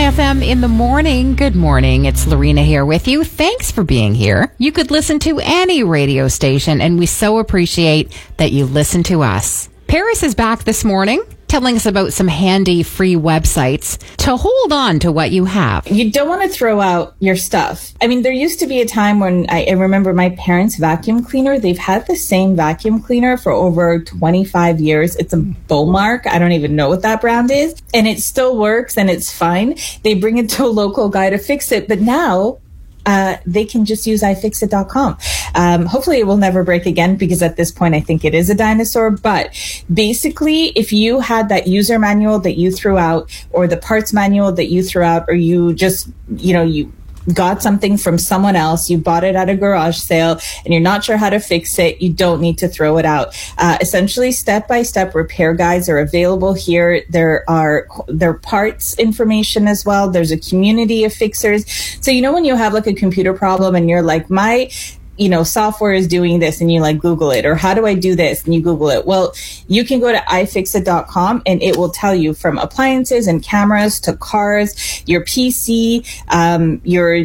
FM in the morning. Good morning. It's Lorena here with you. Thanks for being here. You could listen to any radio station, and we so appreciate that you listen to us. Paris is back this morning, telling us about some handy free websites to hold on to what you have. You don't want to throw out your stuff. I mean, there used to be a time when I remember my parents' vacuum cleaner. They've had the same vacuum cleaner for over 25 years. It's a Bowmark. I don't even know what that brand is. And it still works and it's fine. They bring it to a local guy to fix it. But now they can just use ifixit.com. Hopefully it will never break again, because at this point I think it is a dinosaur. But basically, if you had that user manual that you threw out, or the parts manual that you threw out, or you just, you got something from someone else, you bought it at a garage sale and you're not sure how to fix it, you don't need to throw it out. Essentially, step-by-step repair guides are available here. There are parts information as well. There's a community of fixers. So, when you have like a computer problem and you're like, my software is doing this, and you like Google it, or how do I do this? And you Google it. Well, you can go to ifixit.com and it will tell you from appliances and cameras to cars, your PC, your,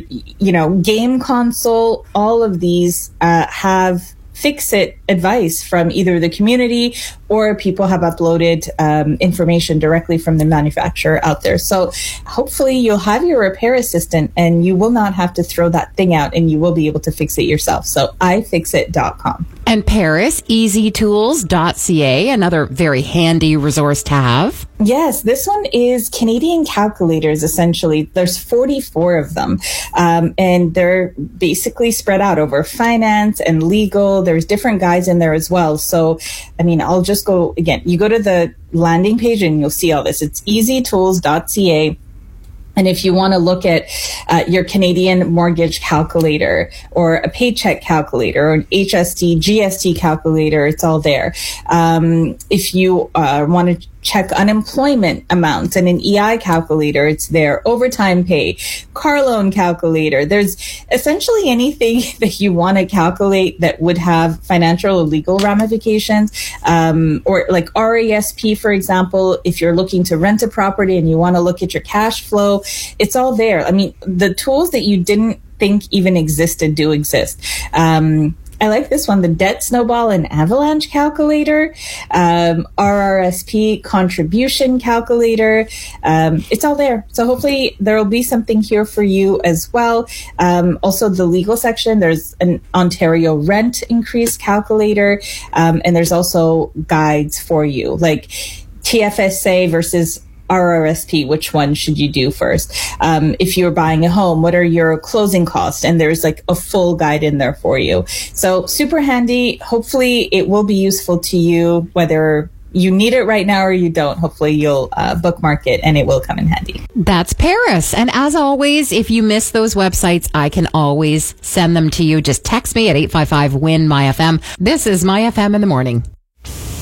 game console. All of these have fix-it advice from either the community, or people have uploaded information directly from the manufacturer out there. So hopefully you'll have your repair assistant and you will not have to throw that thing out, and you will be able to fix it yourself. So ifixit.com. And Paris, easytools.ca, another very handy resource to have. Yes, this one is Canadian calculators, essentially. There's 44 of them, and they're basically spread out over finance and legal. There's different guides in there as well. So, I'll just go, again, you go to the landing page and you'll see all this. It's easytools.ca. And if you want to look at your Canadian mortgage calculator, or a paycheck calculator, or an HST, GST calculator, it's all there. If you want to check unemployment amounts and an EI calculator, it's there. Overtime pay, car loan calculator. There's essentially anything that you want to calculate that would have financial or legal ramifications, or like RASP, for example. If you're looking to rent a property and you want to look at your cash flow, it's all there. The tools that you didn't think even existed do exist. I like this one, the Debt Snowball and Avalanche Calculator, RRSP Contribution Calculator. It's all there. So hopefully there will be something here for you as well. Also, the legal section, there's an Ontario Rent Increase Calculator, and there's also guides for you, like TFSA versus RRSP, which one should you do first? If you're buying a home, what are your closing costs? And there's like a full guide in there for you. So super handy. Hopefully it will be useful to you, whether you need it right now or you don't. Hopefully you'll bookmark it and it will come in handy. That's Paris. And as always, if you miss those websites, I can always send them to you. Just text me at 855-WIN-MyFM. This is My FM in the morning.